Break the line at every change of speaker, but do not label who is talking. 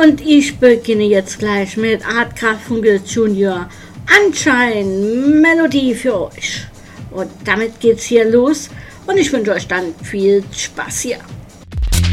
Und ich beginne jetzt gleich mit Art Garfunkel Jr. Anscheinend Melodie für euch. Und damit geht's hier los und ich wünsche euch dann viel Spaß hier.